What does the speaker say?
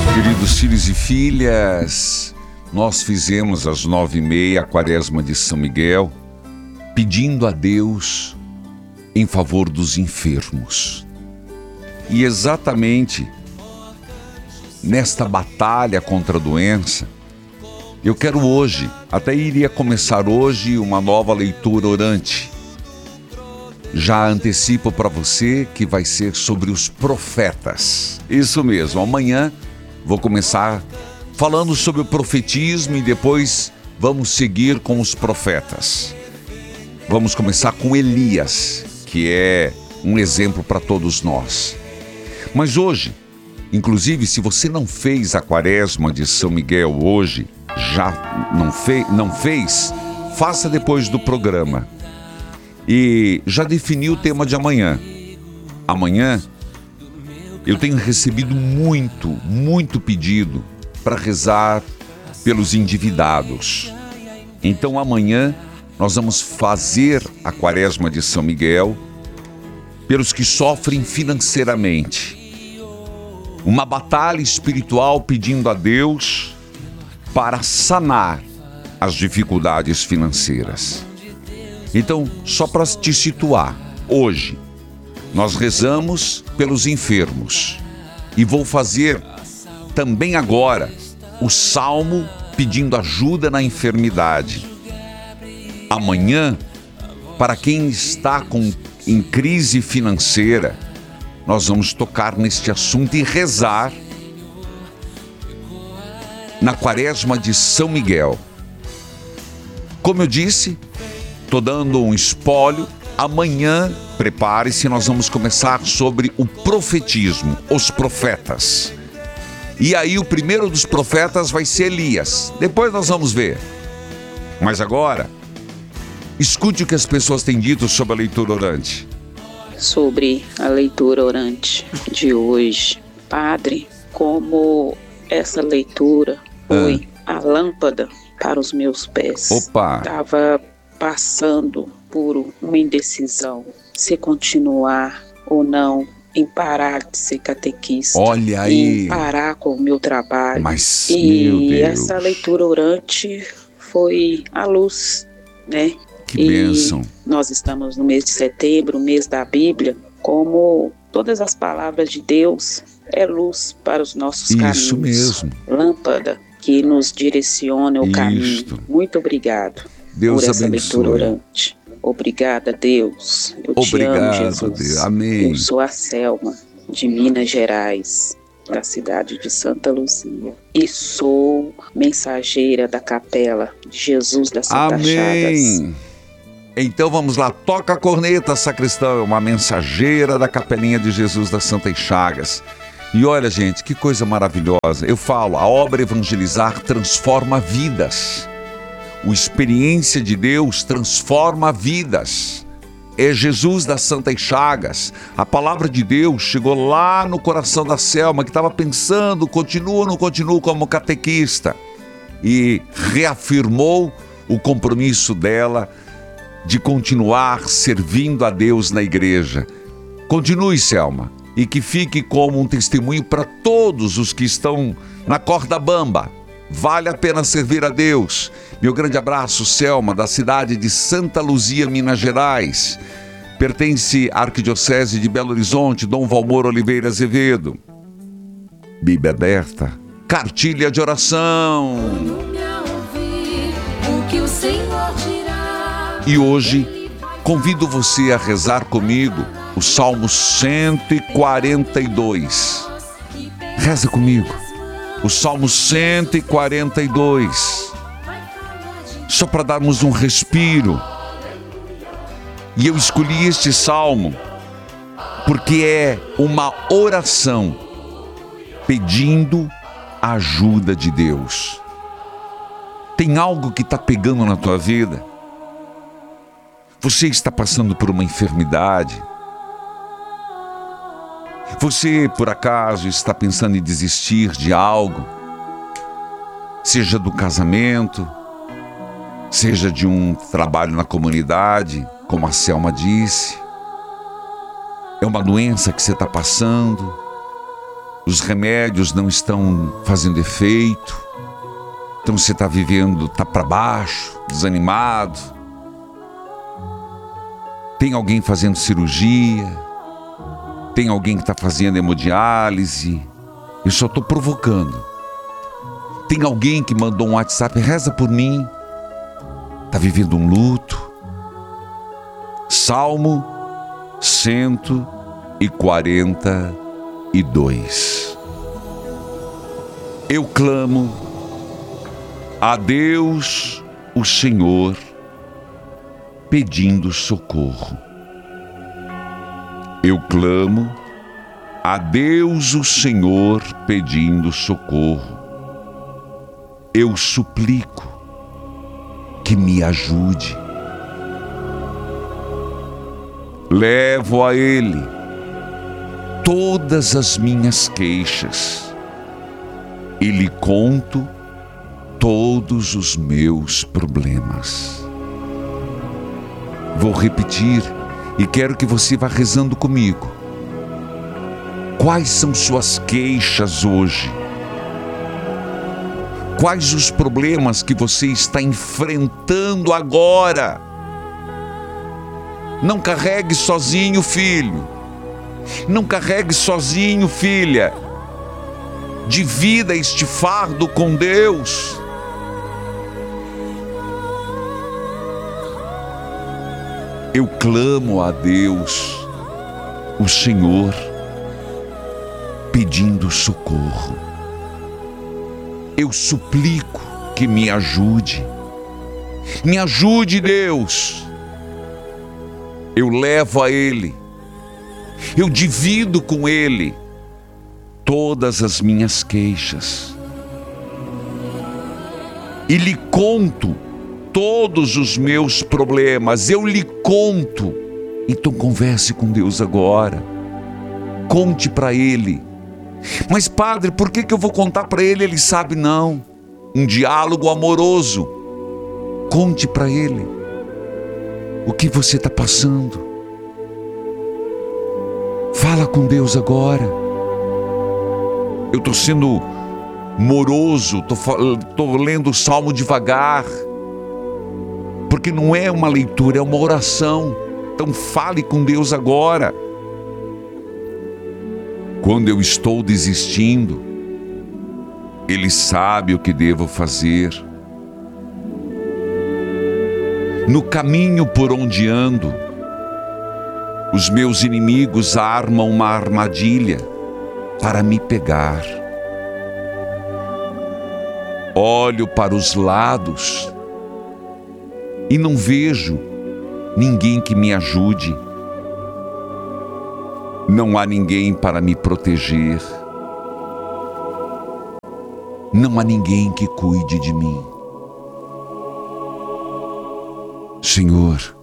Queridos filhos e filhas, nós fizemos às 9h30 a Quaresma de São Miguel, pedindo a Deus em favor dos enfermos. E exatamente nesta batalha contra a doença, eu quero hoje, até iria começar hoje, uma nova leitura orante. Já antecipo para você que vai ser sobre os profetas. Isso mesmo, amanhã vou começar falando sobre o profetismo e depois vamos seguir com os profetas. Vamos começar com Elias, que é um exemplo para todos nós. Mas hoje, inclusive, se você não fez a Quaresma de São Miguel hoje, já não fez, faça depois do programa. E já defini o tema de amanhã. Amanhã eu tenho recebido muito pedido para rezar pelos endividados. Então amanhã nós vamos fazer a Quaresma de São Miguel pelos que sofrem financeiramente. Uma batalha espiritual pedindo a Deus para sanar as dificuldades financeiras. Então, só para te situar, hoje nós rezamos pelos enfermos e vou fazer também agora o salmo pedindo ajuda na enfermidade. Amanhã, para quem está em crise financeira, nós vamos tocar neste assunto e rezar na Quaresma de São Miguel. Como eu disse, estou dando um espólio. Amanhã, prepare-se, nós vamos começar sobre o profetismo, os profetas. E aí o primeiro dos profetas vai ser Elias. Depois nós vamos ver. Mas agora, escute o que as pessoas têm dito sobre a leitura orante. Sobre a leitura orante de hoje, Padre, como essa leitura foi a lâmpada para os meus pés. Opa! Estava passando por uma indecisão, se continuar ou não, em parar de ser catequista. Olha aí! Em parar com o meu trabalho. Mas, meu Deus! E essa leitura orante foi a luz, né? Que bênção! Nós estamos no mês de setembro, mês da Bíblia, como todas as palavras de Deus é luz para os nossos caminhos. Isso mesmo. Lâmpada que nos direciona o caminho. Muito obrigado. Deus por essa abençoe. leitura orante. Obrigada, Deus. Eu te amo, Jesus. Deus. Amém. Eu sou a Selma, de Minas Gerais, da cidade de Santa Luzia. E sou mensageira da Capela de Jesus das Santas Chagas. Amém. Então vamos lá, toca a corneta, sacristão, uma mensageira da Capelinha de Jesus das Santas Chagas. E olha, gente, que coisa maravilhosa. Eu falo, a obra evangelizar transforma vidas. A experiência de Deus transforma vidas. É Jesus das Santas Chagas. A palavra de Deus chegou lá no coração da Selma, que estava pensando, continuo ou não continuo como catequista. E reafirmou o compromisso dela de continuar servindo a Deus na igreja. Continue, Selma, e que fique como um testemunho para todos os que estão na corda bamba. Vale a pena servir a Deus. Meu grande abraço, Selma, da cidade de Santa Luzia, Minas Gerais. Pertence à Arquidiocese de Belo Horizonte, Dom Valmor Oliveira Azevedo. Bíblia aberta, cartilha de oração. E hoje, convido você a rezar comigo o Salmo 142. Reza comigo. O Salmo 142. Só para darmos um respiro. E eu escolhi este salmo porque é uma oração pedindo a ajuda de Deus. Tem algo que está pegando na tua vida? Você está passando por uma enfermidade? Você, por acaso, está pensando em desistir de algo? Seja do casamento, seja de um trabalho na comunidade, como a Selma disse. É uma doença que você está passando. os remédios não estão fazendo efeito, então você está vivendo, está para baixo, desanimado. Tem alguém fazendo cirurgia, tem alguém que está fazendo hemodiálise. Eu só estou provocando. Tem alguém que mandou um WhatsApp, reza por mim, está vivendo um luto. Salmo 142. Eu clamo a Deus, o Senhor, pedindo socorro. Eu clamo a Deus, o Senhor, pedindo socorro. Eu suplico que me ajude. Levo a Ele todas as minhas queixas e lhe conto todos os meus problemas. Vou repetir e quero que você vá rezando comigo. Quais são suas queixas hoje? Quais os problemas que você está enfrentando agora? Não carregue sozinho, filho. Não carregue sozinho, filha. Divida este fardo com Deus. Eu clamo a Deus, o Senhor, pedindo socorro. Eu suplico que me ajude. Me ajude, Deus. Eu levo a Ele, eu divido com Ele todas as minhas queixas e lhe conto todos os meus problemas. Eu lhe conto. Então converse com Deus agora. Conte para Ele. Mas padre, por que eu vou contar para Ele? Ele sabe não. Um diálogo amoroso. Conte para Ele o que você está passando. Fala com Deus agora. Eu estou sendo moroso, estou lendo o Salmo devagar, porque não é uma leitura, é uma oração. Então fale com Deus agora. Quando eu estou desistindo, Ele sabe o que devo fazer. No caminho por onde ando, os meus inimigos armam uma armadilha para me pegar. Olho para os lados e não vejo ninguém que me ajude. Não há ninguém para me proteger. Não há ninguém que cuide de mim. Senhor,